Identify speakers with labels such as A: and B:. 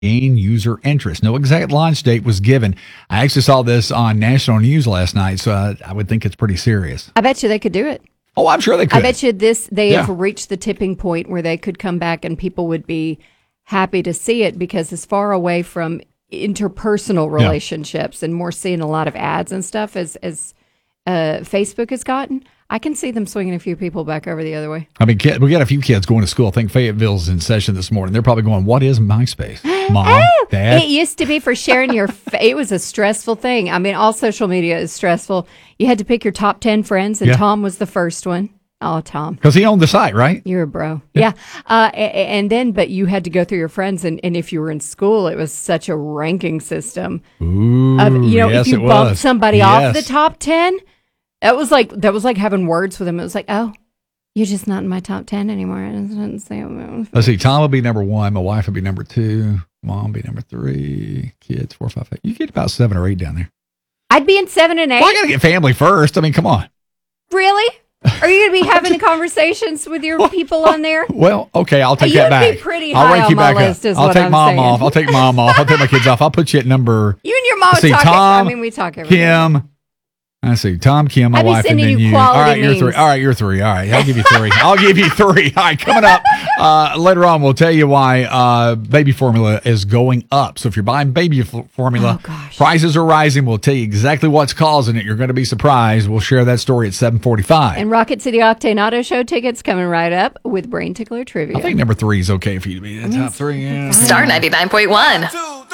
A: gain user interest. No exact launch date was given. I actually saw this on national news last night, so I would think it's pretty serious.
B: I bet you they could do it.
A: Oh, I'm sure they could.
B: I bet you they have reached the tipping point where they could come back and people would be happy to see it, because it's far away from interpersonal relationships and more seeing a lot of ads and stuff as Facebook has gotten. I can see them swinging a few people back over the other way.
A: I mean, we got a few kids going to school. I think Fayetteville's in session this morning. They're probably going, what is MySpace? Mom, Dad?
B: It used to be for sharing your it was a stressful thing. I mean, all social media is stressful. You had to pick your top 10 friends, and Tom was the first one. Oh, Tom.
A: Because he owned the site, right?
B: You're a bro. Yeah. But you had to go through your friends, and if you were in school, it was such a ranking system.
A: Ooh,
B: if you bumped somebody off the top 10, that was like having words with them. It was like, oh, you're just not in my top 10 anymore.
A: Let's see. Tom will be number 1. My wife will be number 2. Mom will be number 3. Kids 4, 5, 8. You get about 7 or 8 down there.
B: I'd be in 7 and 8.
A: Well, I got to get family first. I mean, come on.
B: Really? Are you going to be having conversations with your people on there?
A: Well, okay, I'll take that back.
B: You'd be pretty high on my list, is what I'm saying.
A: I'll take mom off. I'll take mom off. I'll take my kids off. I'll put you at number...
B: You and your mom talk.
A: Tom,
B: I mean, we talk every day.
A: Kim... I see. Tom, Kim, my wife, and then you. All right, you're 3. All right, you're 3. All right, I'll give you 3. I'll give you 3. All right, coming up later on, we'll tell you why baby formula is going up. So if you're buying baby formula, prices are rising. We'll tell you exactly what's causing it. You're going to be surprised. We'll share that story at 7:45.
B: And Rocket City Octane Auto Show tickets coming right up with Brain Tickler Trivia.
A: I think number 3 is okay for you to be in the top 3. Yeah.
C: Star 99.1.